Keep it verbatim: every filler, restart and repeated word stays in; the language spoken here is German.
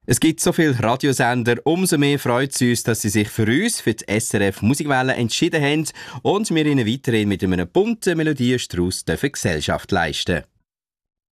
Es gibt so viele Radiosender, umso mehr freut es uns, dass sie sich für uns, für die S R F Musikwelle entschieden haben und wir ihnen weiterhin mit einem bunten Melodiestrauss Gesellschaft leisten dürfen.